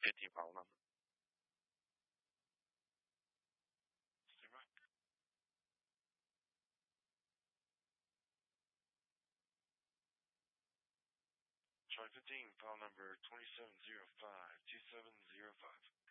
15 file number. Stand by. Charlie 15, file number 27052705.